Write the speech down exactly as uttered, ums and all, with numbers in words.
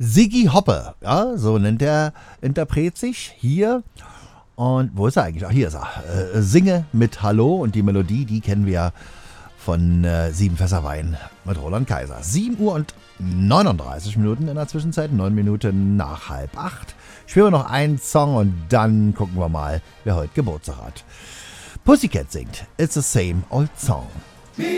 Ziggy Hoppe, ja, so nennt der Interpret sich hier. Und wo ist er eigentlich? Ach, hier ist er. Äh, Singe mit Hallo und die Melodie, die kennen wir von äh, Sieben Fässer Wein mit Roland Kaiser. sieben Uhr und neununddreißig Minuten in der Zwischenzeit, neun Minuten nach halb acht. Spielen wir noch einen Song und dann gucken wir mal, wer heute Geburtstag hat. Pussycat singt It's the Same Old Song.